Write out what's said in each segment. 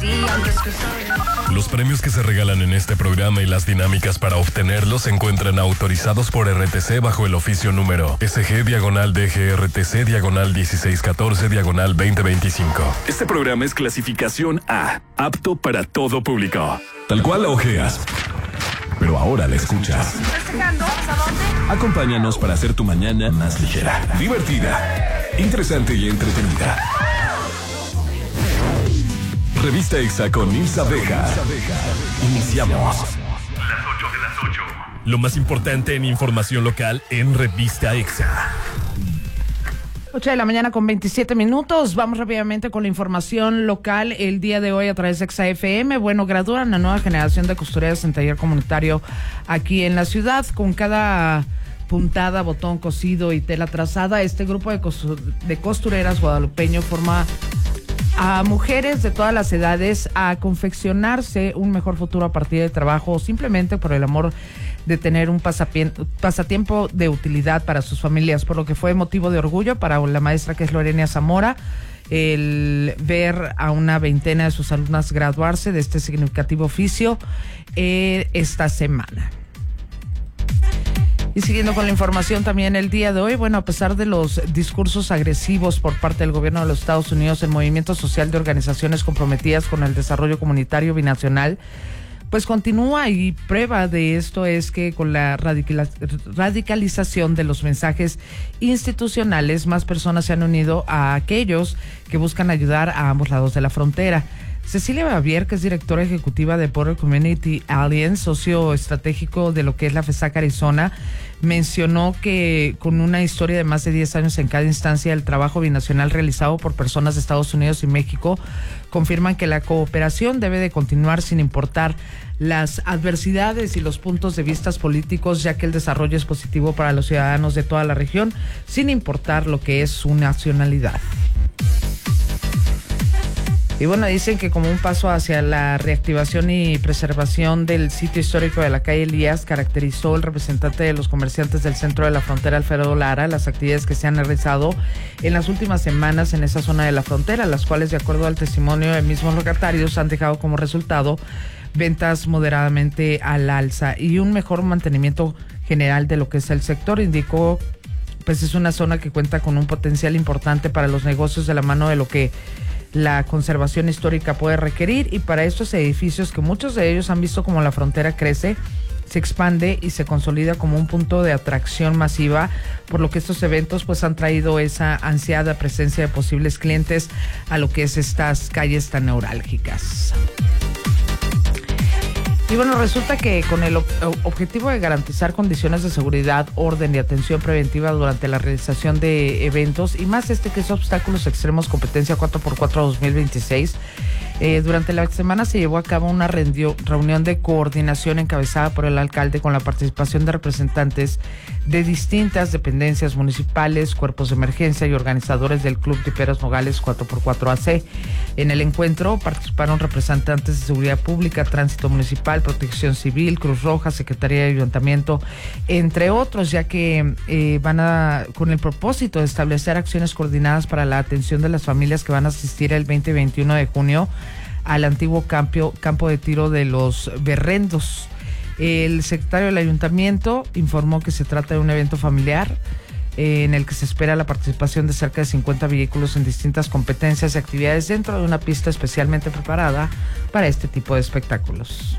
Los premios que se regalan en este programa y las dinámicas para obtenerlos se encuentran autorizados por RTC bajo el oficio número SG/DGRTC/1614/2025. Este programa es clasificación A, apto para todo público. Tal cual la ojeas, pero ahora la escuchas. Acompáñanos para hacer tu mañana más ligera, divertida, interesante y entretenida. Revista Exa con Nils Abeja. Iniciamos. Las 8 de las 8. Lo más importante en información local en Revista Exa. 8 de la mañana con 27 minutos. Vamos rápidamente con la información local el día de hoy a través de Exa FM. Bueno, gradúan la nueva generación de costureras en taller comunitario aquí en la ciudad. Con cada puntada, botón cosido y tela trazada, este grupo de costureras guadalupeño forma a mujeres de todas las edades a confeccionarse un mejor futuro a partir del trabajo o simplemente por el amor de tener un pasatiempo de utilidad para sus familias, por lo que fue motivo de orgullo para la maestra que es Lorena Zamora el ver a una veintena de sus alumnas graduarse de este significativo oficio esta semana. Y siguiendo con la información también el día de hoy, bueno, a pesar de los discursos agresivos por parte del gobierno de los Estados Unidos, el movimiento social de organizaciones comprometidas con el desarrollo comunitario binacional, pues continúa, y prueba de esto es que con la radicalización de los mensajes institucionales, más personas se han unido a aquellos que buscan ayudar a ambos lados de la frontera. Cecilia Bavier, que es directora ejecutiva de Border Community Alliance, socio estratégico de lo que es la FESAC Arizona, mencionó que con una historia de más de 10 años en cada instancia, el trabajo binacional realizado por personas de Estados Unidos y México confirman que la cooperación debe de continuar sin importar las adversidades y los puntos de vista políticos, ya que el desarrollo es positivo para los ciudadanos de toda la región, sin importar lo que es su nacionalidad. Y bueno, dicen que como un paso hacia la reactivación y preservación del sitio histórico de la calle Elías, caracterizó el representante de los comerciantes del centro de la frontera, Alfredo Lara, las actividades que se han realizado en las últimas semanas en esa zona de la frontera, las cuales, de acuerdo al testimonio de mismos locatarios, han dejado como resultado ventas moderadamente al alza y un mejor mantenimiento general de lo que es el sector. Indicó, pues es una zona que cuenta con un potencial importante para los negocios de la mano de lo que la conservación histórica puede requerir, y para estos edificios, que muchos de ellos han visto como la frontera crece, se expande y se consolida como un punto de atracción masiva, por lo que estos eventos pues han traído esa ansiada presencia de posibles clientes a lo que es estas calles tan neurálgicas. Y bueno, resulta que con el objetivo de garantizar condiciones de seguridad, orden y atención preventiva durante la realización de eventos, y más que es Obstáculos Extremos Competencia 4x4 2026, durante la semana se llevó a cabo una reunión de coordinación encabezada por el alcalde con la participación de representantes de distintas dependencias municipales, cuerpos de emergencia y organizadores del Club de Peras Nogales 4x4 AC. En el encuentro participaron representantes de Seguridad Pública, Tránsito Municipal, Protección Civil, Cruz Roja, Secretaría de Ayuntamiento, entre otros, ya que con el propósito de establecer acciones coordinadas para la atención de las familias que van a asistir el 20 y 21 de junio al antiguo campo de tiro de los Berrendos. El secretario del Ayuntamiento informó que se trata de un evento familiar en el que se espera la participación de cerca de 50 vehículos en distintas competencias y actividades dentro de una pista especialmente preparada para este tipo de espectáculos.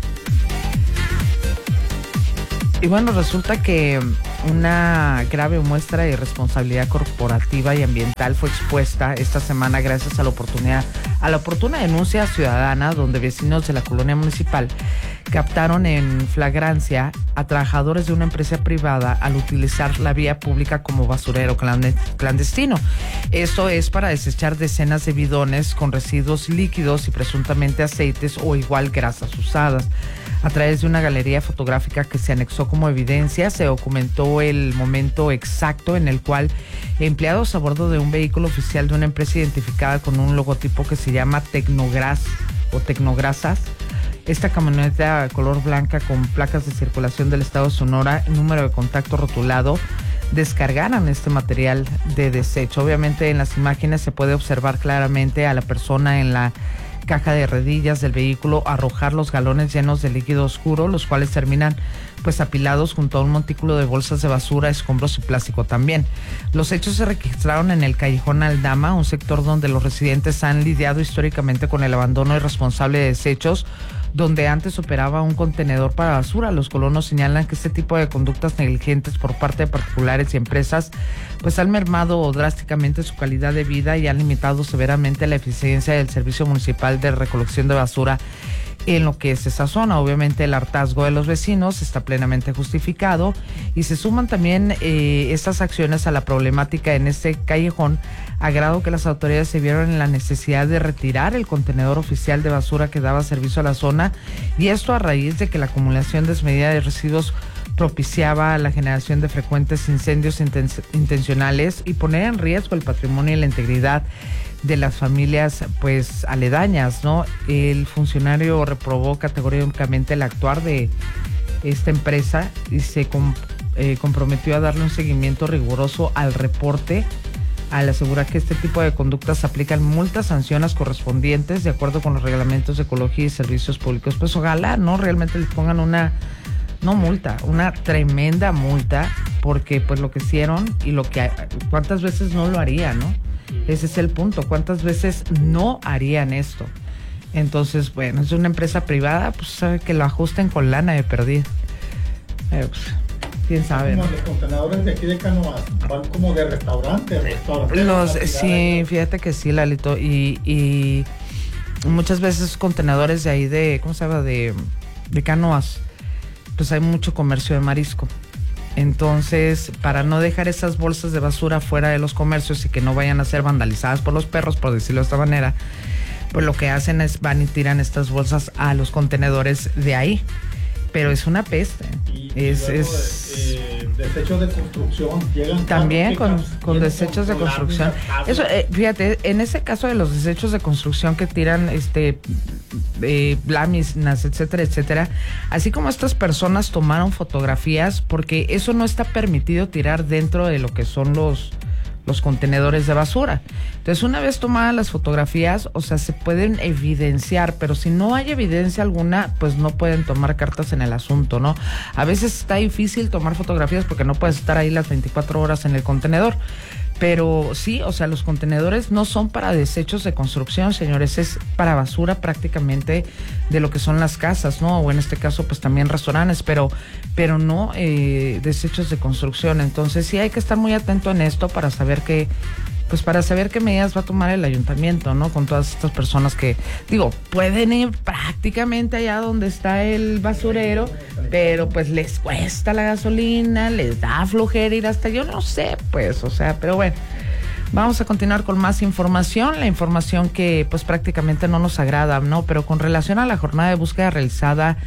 Y bueno, resulta que una grave muestra de irresponsabilidad corporativa y ambiental fue expuesta esta semana gracias a la oportuna denuncia ciudadana, donde vecinos de la colonia municipal captaron en flagrancia a trabajadores de una empresa privada al utilizar la vía pública como basurero clandestino. Esto es para desechar decenas de bidones con residuos líquidos y presuntamente aceites o igual grasas usadas. A través de una galería fotográfica que se anexó como evidencia, se documentó el momento exacto en el cual empleados a bordo de un vehículo oficial de una empresa identificada con un logotipo que se llama Tecnogras o Tecnograsas, esta camioneta color blanca con placas de circulación del estado de Sonora, número de contacto rotulado, descargaran este material de desecho. Obviamente en las imágenes se puede observar claramente a la persona en la caja de redillas del vehículo, arrojar los galones llenos de líquido oscuro, los cuales terminan pues apilados junto a un montículo de bolsas de basura, escombros y plástico también. Los hechos se registraron en el callejón Aldama, un sector donde los residentes han lidiado históricamente con el abandono irresponsable de desechos, donde antes operaba un contenedor para basura. Los colonos señalan que este tipo de conductas negligentes por parte de particulares y empresas pues han mermado drásticamente su calidad de vida y han limitado severamente la eficiencia del servicio municipal de recolección de basura en lo que es esa zona. Obviamente el hartazgo de los vecinos está plenamente justificado y se suman también estas acciones a la problemática en este callejón, a grado que las autoridades se vieron en la necesidad de retirar el contenedor oficial de basura que daba servicio a la zona, y esto a raíz de que la acumulación desmedida de residuos propiciaba la generación de frecuentes incendios intencionales y poner en riesgo el patrimonio y la integridad de las familias pues aledañas, ¿no? El funcionario reprobó categóricamente el actuar de esta empresa y se comprometió a darle un seguimiento riguroso al reporte, al asegurar que este tipo de conductas aplican multas, sanciones correspondientes de acuerdo con los reglamentos de ecología y servicios públicos. Pues ojalá, ¿no? Realmente les pongan una tremenda multa, porque pues lo que hicieron y cuántas veces no lo harían, ¿no? Ese es el punto, cuántas veces no harían esto. Entonces, bueno, es una empresa privada, pues sabe que lo ajusten con lana de perdida. Pues, quién sabe. Como los contenedores de aquí de Canoas, van como de restaurante. Sí, fíjate que sí, Lalito, y muchas veces contenedores de ahí de, ¿cómo se llama? De Canoas, pues hay mucho comercio de marisco. Entonces, para no dejar esas bolsas de basura fuera de los comercios y que no vayan a ser vandalizadas por los perros, por decirlo de esta manera, pues lo que hacen es van y tiran estas bolsas a los contenedores de ahí. Pero es una peste. Desechos de construcción llegan también con desechos de construcción. Eso, fíjate, en ese caso de los desechos de construcción que tiran láminas, etcétera, etcétera, así como estas personas tomaron fotografías, porque eso no está permitido tirar dentro de lo que son los contenedores de basura. Entonces, una vez tomadas las fotografías, o sea, se pueden evidenciar, pero si no hay evidencia alguna, pues no pueden tomar cartas en el asunto, ¿no? A veces está difícil tomar fotografías porque no puedes estar ahí las 24 horas en el contenedor. Pero sí, o sea, los contenedores no son para desechos de construcción, señores, es para basura prácticamente de lo que son las casas, ¿no? O en este caso, pues también restaurantes, pero no desechos de construcción. Entonces sí hay que estar muy atento en esto para saber qué medidas va a tomar el ayuntamiento, ¿no? Con todas estas personas que, pueden ir prácticamente allá donde está el basurero, pero pues les cuesta la gasolina, les da flojera ir hasta, yo no sé, pues, o sea, pero bueno. Vamos a continuar con más información, la información que pues prácticamente no nos agrada, ¿no? Pero con relación a la jornada de búsqueda realizada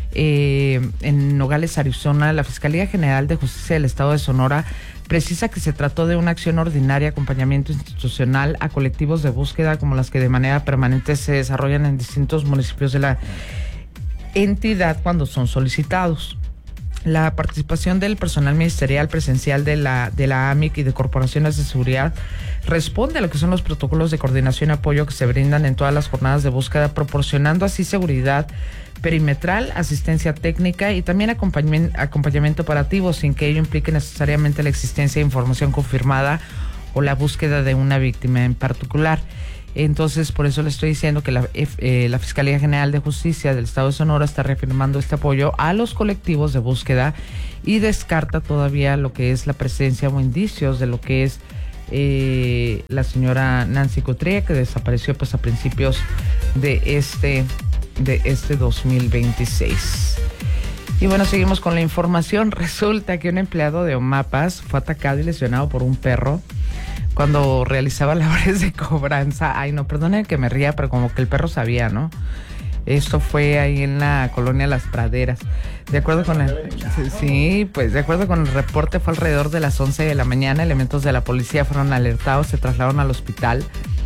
en Nogales, Arizona, la Fiscalía General de Justicia del Estado de Sonora precisa que se trató de una acción ordinaria, acompañamiento institucional a colectivos de búsqueda como las que de manera permanente se desarrollan en distintos municipios de la entidad cuando son solicitados. La participación del personal ministerial presencial de la AMIC y de corporaciones de seguridad responde a lo que son los protocolos de coordinación y apoyo que se brindan en todas las jornadas de búsqueda, proporcionando así seguridad perimetral, asistencia técnica y también acompañamiento operativo, sin que ello implique necesariamente la existencia de información confirmada o la búsqueda de una víctima en particular. Entonces, por eso le estoy diciendo que la Fiscalía General de Justicia del Estado de Sonora está reafirmando este apoyo a los colectivos de búsqueda y descarta todavía lo que es la presencia o indicios de lo que es la señora Nancy Cotría, que desapareció pues a principios de este 2026. Y bueno, seguimos con la información. Resulta que un empleado de Omapas fue atacado y lesionado por un perro cuando realizaba labores de cobranza. Ay, no, perdonen que me ría, pero como que el perro sabía, ¿no? Esto fue ahí en la colonia Las Praderas. De acuerdo con el reporte, fue alrededor de las 11 de la mañana. Elementos de la policía fueron alertados, se trasladaron al hospital,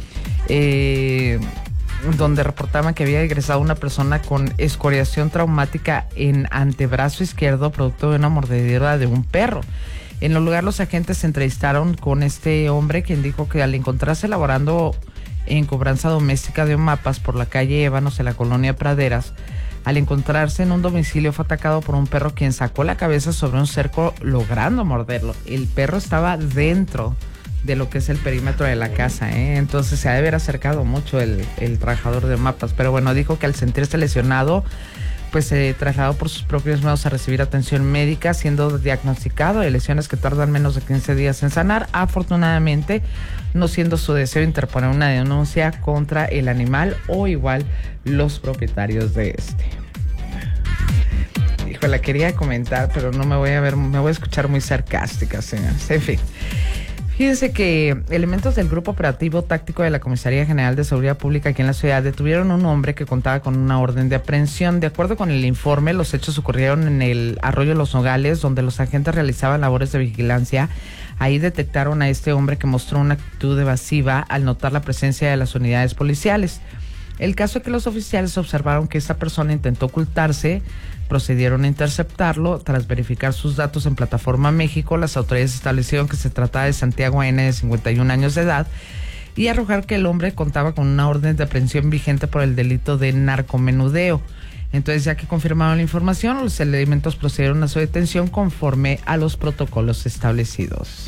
donde reportaban que había ingresado una persona con escoriación traumática en antebrazo izquierdo, producto de una mordedura de un perro. En el lugar, los agentes se entrevistaron con este hombre, quien dijo que al encontrarse laborando en cobranza doméstica de Omapas por la calle Ébanos en la colonia Praderas. Al encontrarse en un domicilio fue atacado por un perro quien sacó la cabeza sobre un cerco logrando morderlo. El perro estaba dentro de lo que es el perímetro de la casa, entonces se ha de haber acercado mucho el trabajador de Omapas, pero bueno, dijo que al sentirse lesionado pues se trasladó por sus propios medios a recibir atención médica, siendo diagnosticado de lesiones que tardan menos de 15 días en sanar, afortunadamente no siendo su deseo interponer una denuncia contra el animal o igual los propietarios de este. Híjole, quería comentar, pero no me voy a escuchar muy sarcástica, señores. En fin. Fíjense que elementos del Grupo Operativo Táctico de la Comisaría General de Seguridad Pública aquí en la ciudad detuvieron a un hombre que contaba con una orden de aprehensión. De acuerdo con el informe, los hechos ocurrieron en el Arroyo Los Nogales, donde los agentes realizaban labores de vigilancia. Ahí detectaron a este hombre que mostró una actitud evasiva al notar la presencia de las unidades policiales. El caso es que los oficiales observaron que esta persona intentó ocultarse, procedieron a interceptarlo. Tras verificar sus datos en Plataforma México, las autoridades establecieron que se trataba de Santiago N., de 51 años de edad, y arrojar que el hombre contaba con una orden de aprehensión vigente por el delito de narcomenudeo. Entonces, ya que confirmaron la información, los elementos procedieron a su detención conforme a los protocolos establecidos.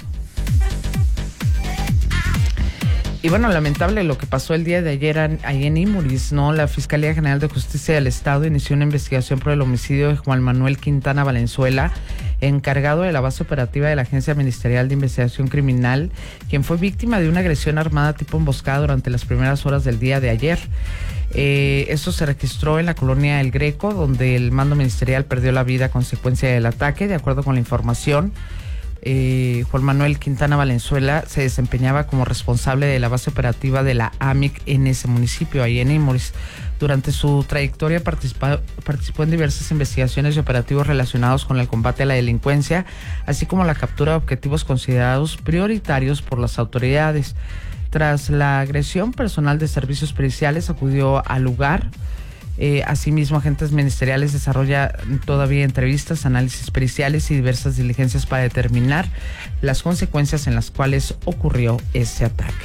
Y bueno, lamentable lo que pasó el día de ayer ahí en Imuris, ¿no? La Fiscalía General de Justicia del Estado inició una investigación por el homicidio de Juan Manuel Quintana Valenzuela, encargado de la base operativa de la Agencia Ministerial de Investigación Criminal, quien fue víctima de una agresión armada tipo emboscada durante las primeras horas del día de ayer. Eso se registró en la colonia El Greco, donde el mando ministerial perdió la vida a consecuencia del ataque. De acuerdo con la información, Juan Manuel Quintana Valenzuela se desempeñaba como responsable de la base operativa de la AMIC en ese municipio, ahí en Imuris. Durante su trayectoria participó en diversas investigaciones y operativos relacionados con el combate a la delincuencia, así como la captura de objetivos considerados prioritarios por las autoridades. Tras la agresión, personal de servicios periciales acudió al lugar. Asimismo, agentes ministeriales desarrollan todavía entrevistas, análisis periciales y diversas diligencias para determinar las consecuencias en las cuales ocurrió ese ataque.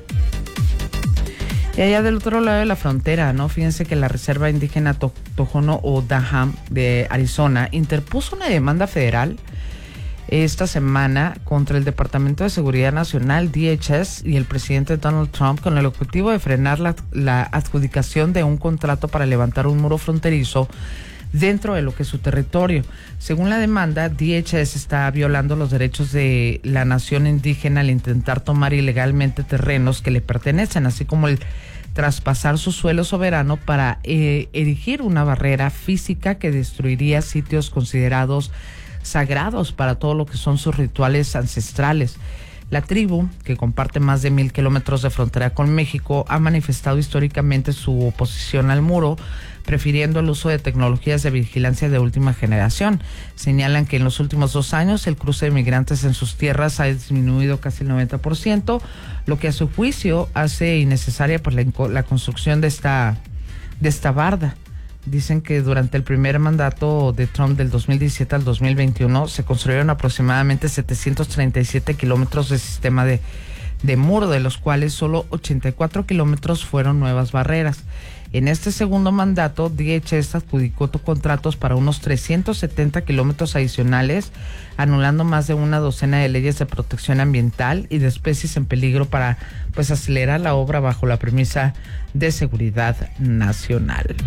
Y allá del otro lado de la frontera, ¿no? Fíjense que la Reserva Indígena Tohono O'odham de Arizona interpuso una demanda federal esta semana contra el Departamento de Seguridad Nacional, DHS, y el presidente Donald Trump, con el objetivo de frenar la adjudicación de un contrato para levantar un muro fronterizo dentro de lo que es su territorio. Según la demanda, DHS está violando los derechos de la nación indígena al intentar tomar ilegalmente terrenos que le pertenecen, así como el traspasar su suelo soberano para erigir una barrera física que destruiría sitios considerados sagrados para todo lo que son sus rituales ancestrales. La tribu, que comparte más de 1,000 kilómetros de frontera con México, ha manifestado históricamente su oposición al muro, prefiriendo el uso de tecnologías de vigilancia de última generación. Señalan que en los últimos 2 años el cruce de migrantes en sus tierras ha disminuido casi el 90%, lo que a su juicio hace innecesaria pues, la construcción de esta barda. Dicen que durante el primer mandato de Trump del 2017 al 2021 se construyeron aproximadamente 737 kilómetros de sistema de muro, de los cuales solo 84 kilómetros fueron nuevas barreras. En este segundo mandato, DHS adjudicó contratos para unos 370 kilómetros adicionales, anulando más de una docena de leyes de protección ambiental y de especies en peligro para pues acelerar la obra bajo la premisa de seguridad nacional.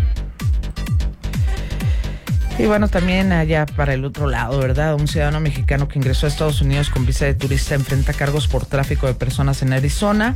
Y bueno, también allá para el otro lado, ¿verdad? Un ciudadano mexicano que ingresó a Estados Unidos con visa de turista enfrenta cargos por tráfico de personas en Arizona.